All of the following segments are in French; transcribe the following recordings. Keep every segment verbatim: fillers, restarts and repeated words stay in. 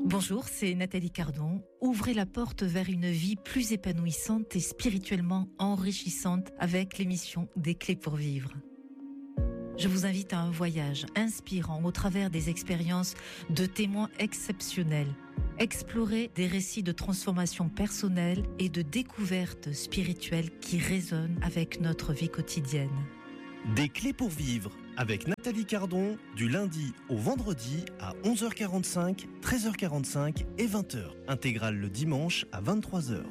Bonjour, c'est Nathalie Cardon. Ouvrez la porte vers une vie plus épanouissante et spirituellement enrichissante avec l'émission Des Clés pour Vivre. Je vous invite à un voyage inspirant au travers des expériences de témoins exceptionnels. Explorer des récits de transformation personnelle et de découvertes spirituelles qui résonnent avec notre vie quotidienne. Des Clés pour Vivre avec Nathalie Cardon du lundi au vendredi à onze heures quarante-cinq, treize heures quarante-cinq et vingt heures. Intégrale le dimanche à vingt-trois heures.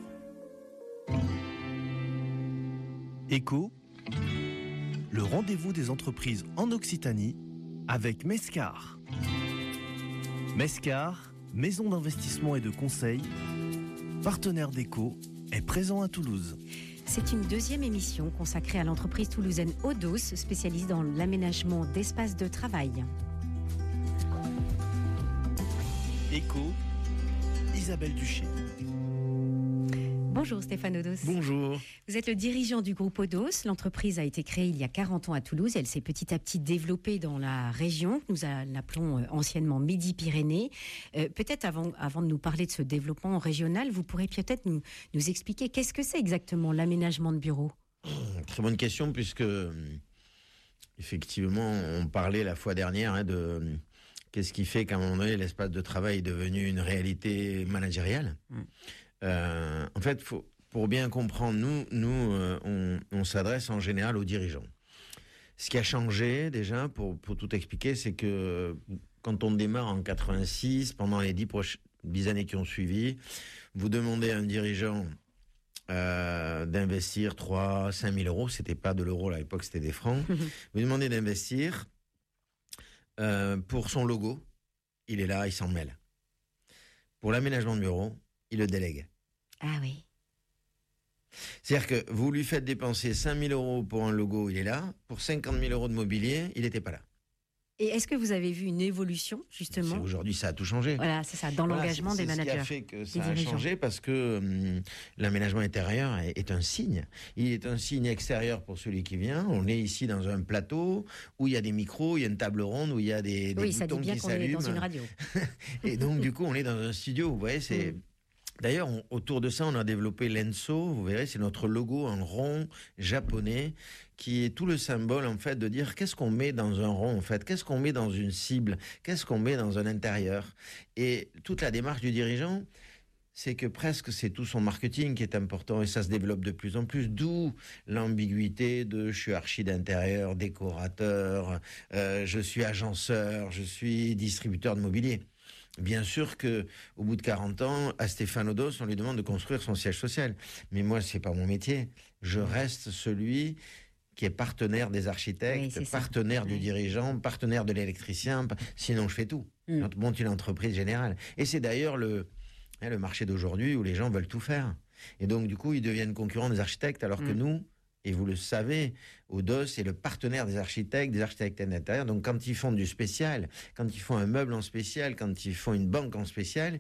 Écho, le rendez-vous des entreprises en Occitanie avec Mescar. Mescar, maison d'investissement et de conseil, partenaire d'Écho, est présent à Toulouse. C'est une deuxième émission consacrée à l'entreprise toulousaine Odos, spécialisée dans l'aménagement d'espaces de travail. Écho, Isabelle Duché. Bonjour Stéphane Odos. Bonjour. Vous êtes le dirigeant du groupe Odos. L'entreprise a été créée il y a quarante ans à Toulouse. Elle s'est petit à petit développée dans la région. Nous l'appelons anciennement Midi-Pyrénées. Euh, peut-être avant, avant de nous parler de ce développement régional, vous pourrez peut-être nous, nous expliquer qu'est-ce que c'est exactement l'aménagement de bureaux ? Très bonne question, puisque effectivement, on parlait la fois dernière hein, de qu'est-ce qui fait qu'à un moment donné, l'espace de travail est devenu une réalité managériale. Mmh. Euh, en fait, faut, pour bien comprendre, nous, nous euh, on, on s'adresse en général aux dirigeants. Ce qui a changé déjà, pour, pour tout expliquer, c'est que quand on démarre en quatre-vingt-six, pendant les dix, proches, dix années qui ont suivi, vous demandez à un dirigeant euh, d'investir trois, cinq mille euros, c'était pas de l'euro à l'époque, c'était des francs. Vous demandez d'investir euh, pour son logo, il est là, il s'en mêle. Pour l'aménagement de bureau, il le délègue. Ah oui. C'est-à-dire que vous lui faites dépenser cinq mille euros pour un logo, il est là. Pour cinquante mille euros de mobilier, il n'était pas là. Et est-ce que vous avez vu une évolution, justement ? Aujourd'hui, ça a tout changé. Voilà, c'est ça, dans voilà, l'engagement c'est, des c'est managers. C'est ce qui a fait que ça a changé parce que hum, l'aménagement intérieur est, est un signe. Il est un signe extérieur pour celui qui vient. On est ici dans un plateau où il y a des micros, il y a une table ronde, où il y a des, des oui, boutons ça dit bien qui qu'on s'allument. est dans une radio. Et donc, du coup, on est dans un studio. Vous voyez, c'est... Mmh. D'ailleurs, on, autour de ça, on a développé l'Enso. Vous verrez, c'est notre logo en rond japonais qui est tout le symbole, en fait, de dire qu'est-ce qu'on met dans un rond, en fait. Qu'est-ce qu'on met dans une cible? Qu'est-ce qu'on met dans un intérieur? Et toute la démarche du dirigeant, c'est que presque c'est tout son marketing qui est important et ça se développe de plus en plus. D'où l'ambiguïté de je suis archi d'intérieur, décorateur, euh, je suis agenceur, je suis distributeur de mobilier. Bien sûr que, au bout de quarante ans, à Stéphane Odos, on lui demande de construire son siège social. Mais moi, c'est pas mon métier. Je reste celui qui est partenaire des architectes, oui, partenaire ça. du oui. dirigeant, partenaire de l'électricien. Sinon, je fais tout. Mm. On monte une entreprise générale. Et c'est d'ailleurs le, le marché d'aujourd'hui où les gens veulent tout faire. Et donc, du coup, ils deviennent concurrents des architectes, alors mm. que nous, et vous le savez, Odos est le partenaire des architectes, des architectes d'intérieur. Donc, quand ils font du spécial, quand ils font un meuble en spécial, quand ils font une banque en spécial,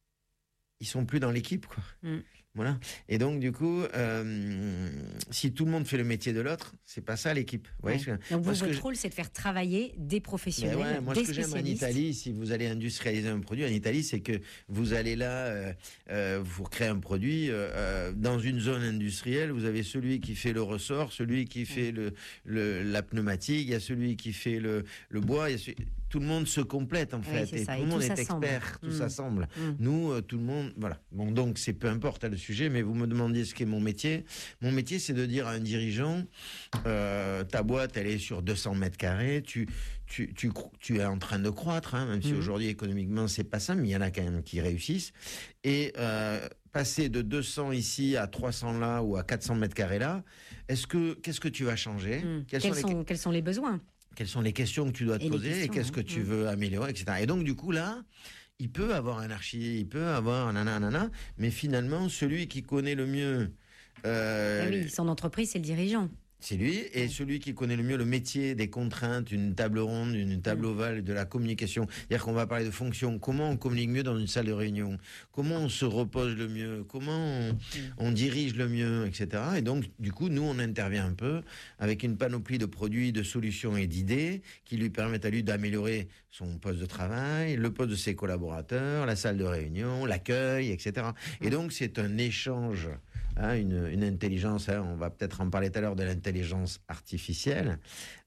ils sont plus dans l'équipe, quoi. Mm. Voilà. Et donc, du coup, euh, si tout le monde fait le métier de l'autre, c'est pas ça l'équipe. Vous voyez, ouais. Donc, vous, votre je... rôle, c'est de faire travailler des professionnels, ouais, moi, des ce que j'aime en Italie, si vous allez industrialiser un produit, en Italie, c'est que vous allez là, euh, euh, vous créez un produit, euh, dans une zone industrielle, vous avez celui qui fait le ressort, celui qui fait ouais. le, le, la pneumatique, il y a celui qui fait le, le bois, il y a celui... tout le monde se complète, en fait. Oui, et ça. tout le monde est expert, tout mmh. s'assemble. Mmh. Nous, euh, tout le monde, voilà. Bon, donc, c'est peu importe à le sujet, mais vous me demandiez ce qu'est mon métier. Mon métier, c'est de dire à un dirigeant, euh, ta boîte, elle est sur deux cents mètres carrés, tu, tu, tu, tu es en train de croître, hein, même si mmh. aujourd'hui, économiquement, c'est pas ça, mais il y en a quand même qui réussissent. Et, euh, passer de deux cents ici à trois cents là ou à quatre cents mètres carrés là, est-ce que, qu'est-ce que tu vas changer? mmh. quels, quels, sont les... sont, quels sont les besoins? Quelles sont les questions que tu dois te et poser et qu'est-ce que tu mmh. veux améliorer, et cetera. Et donc, du coup, là, il peut avoir un archi, il peut avoir un nanana, mais finalement, celui qui connaît le mieux... Euh, ah oui, son entreprise, c'est le dirigeant. C'est lui, et ouais. celui qui connaît le mieux le métier des contraintes, une table ronde, une table mmh. ovale, de la communication. C'est-à-dire qu'on va parler de fonction, comment on communique mieux dans une salle de réunion, comment on se repose le mieux, comment on, mmh. on dirige le mieux, et cetera. Et donc, du coup, nous, on intervient un peu avec une panoplie de produits, de solutions et d'idées qui lui permettent à lui d'améliorer son poste de travail, le poste de ses collaborateurs, la salle de réunion, l'accueil, et cetera. Mmh. Et donc, c'est un échange... Hein, une, une intelligence, hein, on va peut-être en parler tout à l'heure de l'intelligence artificielle.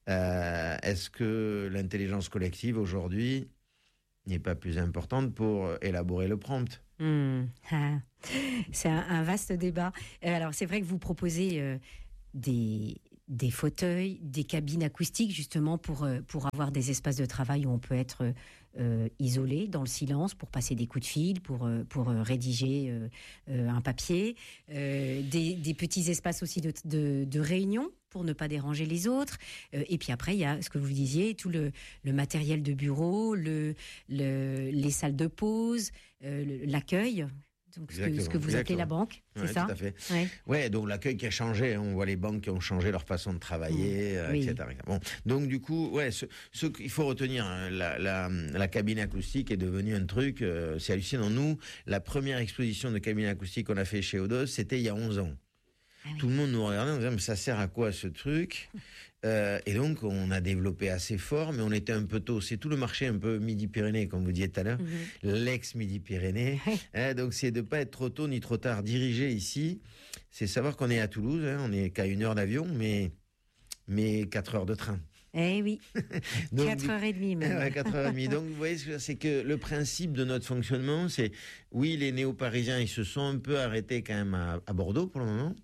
Euh, est-ce que l'intelligence collective aujourd'hui n'est pas plus importante pour élaborer le prompt ? Mmh. Ah. C'est un, un vaste débat. Alors c'est vrai que vous proposez euh, des... des fauteuils, des cabines acoustiques justement pour, pour avoir des espaces de travail où on peut être euh, isolé dans le silence pour passer des coups de fil, pour, pour rédiger euh, euh, un papier, euh, des, des petits espaces aussi de, de, de réunion pour ne pas déranger les autres. Euh, et puis après, il y a ce que vous disiez, tout le, le matériel de bureau, le, le, les salles de pause, euh, le, l'accueil. Donc, ce que, ce que vous exactement. appelez la banque, c'est ouais, ça ? Tout à fait. Ouais. ouais, donc l'accueil qui a changé. Hein, on voit les banques qui ont changé leur façon de travailler, mmh. euh, oui. et cetera. Bon, donc du coup, ouais, ce, ce qu'il faut retenir, hein, la, la, la cabine acoustique est devenue un truc. Euh, c'est hallucinant. Nous, la première exposition de cabine acoustique qu'on a fait chez Odos, c'était il y a onze ans. Ah oui. Tout le monde nous regardait en disant mais ça sert à quoi ce truc ? Euh, et donc, on a développé assez fort, mais on était un peu tôt. C'est tout le marché un peu Midi-Pyrénées, comme vous disiez tout à l'heure, mmh. l'ex-Midi-Pyrénées. hein, donc, c'est de ne pas être trop tôt ni trop tard. Diriger ici, c'est savoir qu'on est à Toulouse, hein, on n'est qu'à une heure d'avion, mais, mais quatre heures de train. Eh oui, donc, quatre heures trente même. Ouais, quatre heures trente. Donc, vous voyez, c'est que le principe de notre fonctionnement, c'est, oui, les néo-parisiens, ils se sont un peu arrêtés quand même à, à Bordeaux pour le moment.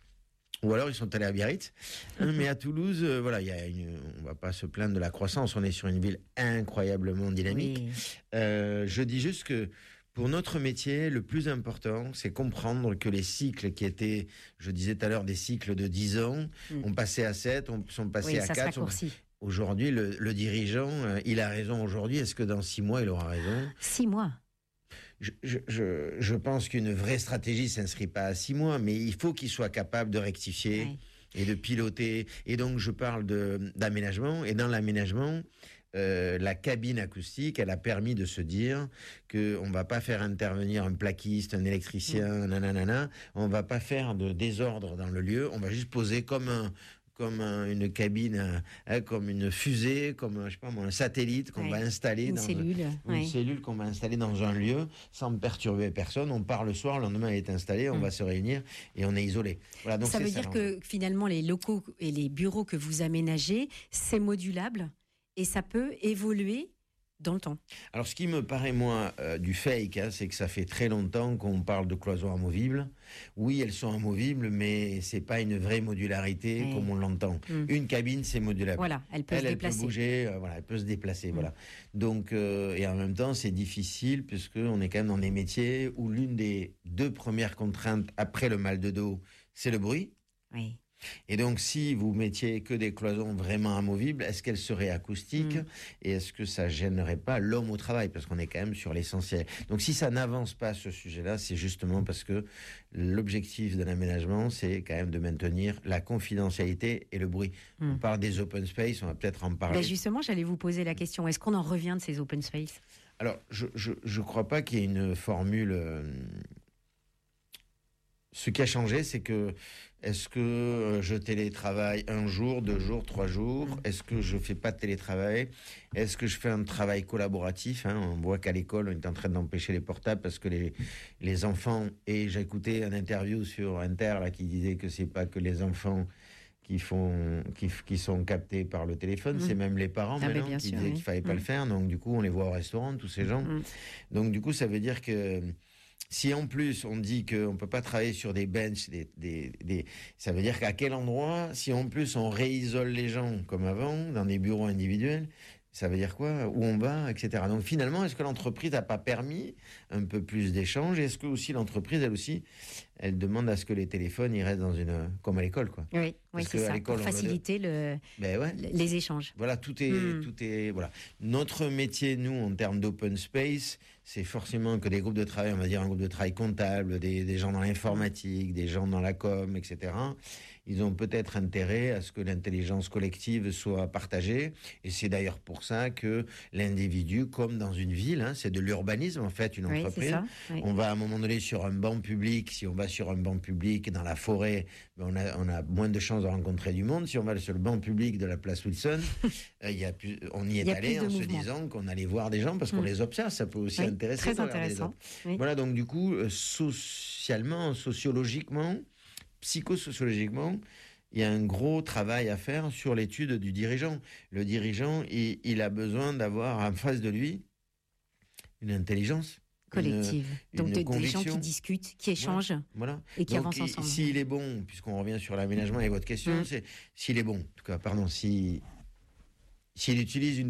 Ou alors ils sont allés à Biarritz. Hein, mais à Toulouse, euh, voilà, y a une, on ne va pas se plaindre de la croissance. On est sur une ville incroyablement dynamique. Oui. Euh, je dis juste que pour notre métier, le plus important, c'est comprendre que les cycles qui étaient, je disais tout à l'heure, des cycles de dix ans, mm. ont passé à sept, on, sont passés oui, à quatre. Sont... Aujourd'hui, le, le dirigeant, euh, il a raison aujourd'hui. Est-ce que dans six mois, il aura raison ? Six mois Je, je, je pense qu'une vraie stratégie ne s'inscrit pas à six mois, mais il faut qu'il soit capable de rectifier ouais. et de piloter. Et donc, je parle de, d'aménagement. Et dans l'aménagement, euh, la cabine acoustique, elle a permis de se dire qu'on ne va pas faire intervenir un plaquiste, un électricien, mmh. nanana. On ne va pas faire de désordre dans le lieu. On va juste poser comme un... comme un, une cabine, hein, comme une fusée, comme je sais pas, un satellite qu'on ouais. va installer une dans cellule, un, une ouais. cellule qu'on va installer dans un lieu sans perturber personne. On part le soir, le lendemain elle est installée, on mmh. va se réunir et on est isolé. Voilà, donc ça veut ça, dire que finalement les locaux et les bureaux que vous aménagez, c'est modulable et ça peut évoluer dans le temps. Alors, ce qui me paraît, moi, euh, du fake, hein, c'est que ça fait très longtemps qu'on parle de cloisons amovibles. Oui, elles sont amovibles, mais c'est pas une vraie modularité oui. comme on l'entend. Mm. Une cabine, c'est modulable. Voilà, elle peut elle, se déplacer. Elle peut bouger, euh, voilà, elle peut se déplacer, mm. voilà. Donc, euh, et en même temps, c'est difficile puisqu'on est quand même dans des métiers où l'une des deux premières contraintes après le mal de dos, c'est le bruit. Oui. Et donc, si vous mettiez que des cloisons vraiment amovibles, est-ce qu'elles seraient acoustiques mmh. et est-ce que ça gênerait pas l'homme au travail ? Parce qu'on est quand même sur l'essentiel. Donc, si ça n'avance pas ce sujet-là, c'est justement parce que l'objectif de l'aménagement, c'est quand même de maintenir la confidentialité et le bruit. Mmh. On parle des open space, on va peut-être en parler. Ben justement, j'allais vous poser la question. Est-ce qu'on en revient de ces open space ? Alors, je je je crois pas qu'il y ait une formule. Euh... Ce qui a changé, c'est que est-ce que je télétravaille un jour, deux jours, trois jours ? Est-ce que je fais pas de télétravail ? Est-ce que je fais un travail collaboratif ? hein ? On voit qu'à l'école, on est en train d'empêcher les portables parce que les, les enfants... Et j'ai écouté une interview sur Inter là, qui disait que c'est pas que les enfants qui, font, qui, qui sont captés par le téléphone, mmh. c'est même les parents ah maintenant qui sûr, disaient oui. qu'il fallait pas mmh. le faire. Donc du coup, on les voit au restaurant, tous ces gens. Mmh. Donc du coup, ça veut dire que... Si en plus on dit qu'on ne peut pas travailler sur des benches, des, des, des, ça veut dire qu'à quel endroit, si en plus on réisole les gens comme avant, dans des bureaux individuels, ça veut dire quoi ? Où on va, et cetera. Donc finalement, est-ce que l'entreprise n'a pas permis un peu plus d'échanges ? Est-ce que aussi l'entreprise, elle aussi, elle demande à ce que les téléphones, ils restent dans une... comme à l'école, quoi. Oui, oui c'est ça, pour faciliter le... Ben ouais. les échanges. Voilà, tout est... Mm. tout est voilà. Notre métier, nous, en termes d'open space, c'est forcément que des groupes de travail, on va dire un groupe de travail comptable, des, des gens dans l'informatique, des gens dans la com, et cetera. ils ont peut-être intérêt à ce que l'intelligence collective soit partagée. Et c'est d'ailleurs pour ça que l'individu, comme dans une ville, hein, c'est de l'urbanisme en fait, une Oui, entreprise. c'est ça, oui. On va à un moment donné sur un banc public. Si on va sur un banc public dans la forêt, ben on, a, on a moins de chances de rencontrer du monde. Si on va sur le banc public de la place Wilson, euh, y a plus, on y est Il y a allé plus de en se mouvement. disant qu'on allait voir des gens parce qu'on Mm. les observe. Ça peut aussi Oui, intéresser. très de regarder les intéressant. autres. Oui. Voilà, donc du coup, euh, socialement, sociologiquement, psychosociologiquement, il y a un gros travail à faire sur l'étude du dirigeant. Le dirigeant, il, il a besoin d'avoir en face de lui une intelligence. Collective. Une, Donc une de- des gens conviction. qui discutent, qui échangent Voilà. et qui Donc, avancent il- ensemble. S'il est bon, puisqu'on revient sur l'aménagement et votre question, Mm. c'est s'il est bon, en tout cas, pardon, si, s'il utilise une